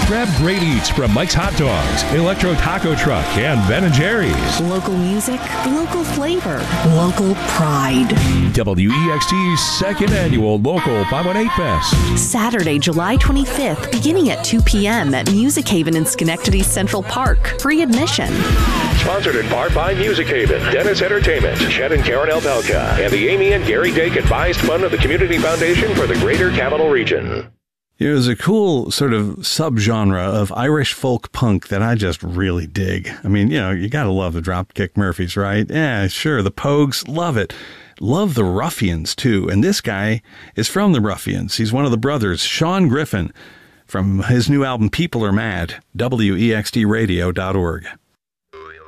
Grab great eats from Mike's Hot Dogs, Electro Taco Truck, and Ben & Jerry's. Local music, local flavor, local pride. WEXT's second annual Local 518 Fest. Saturday, July 25th, beginning at 2 p.m. at Music Haven in Schenectady Central Park. Free admission. Sponsored in part by Music Haven, Dennis Entertainment, Chet and Karen Elpelka, and the Amy and Gary Dake Advised Fund of the Community Foundation for the Greater Capital Region. There's a cool sort of subgenre of Irish folk punk that I just really dig. I mean, you gotta love the Dropkick Murphys, right? Yeah, sure. The Pogues, love it. Love the Ruffians, too. And this guy is from the Ruffians. He's one of the brothers, Sean Griffin, from his new album, People Are Mad, WEXTradio.org.